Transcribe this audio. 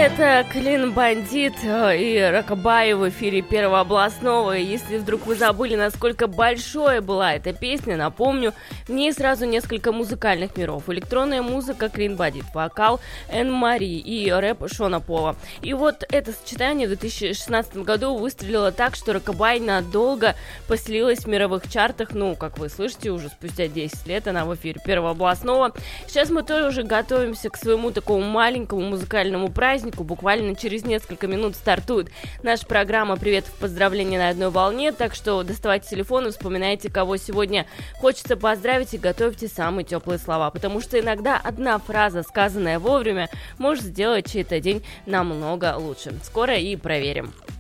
Это Клин Бандит и Рокабай в эфире Первого областного. Если вдруг вы забыли, насколько большой была эта песня, напомню, в ней сразу несколько музыкальных миров. Электронная музыка Клин Бандит, вокал Энн Мари и рэп Шона Пола. И вот это сочетание в 2016 году выстрелило так, что Рокабай надолго поселилась в мировых чартах. Ну, как вы слышите, уже спустя 10 лет она в эфире Первого областного. Сейчас мы тоже уже готовимся к своему такому маленькому музыкальному празднику. Буквально через несколько минут стартует наша программа «Привет, поздравления на одной волне», так что доставайте телефон и вспоминайте, кого сегодня хочется поздравить, и готовьте самые теплые слова, потому что иногда одна фраза, сказанная вовремя, может сделать чей-то день намного лучше. Скоро и проверим.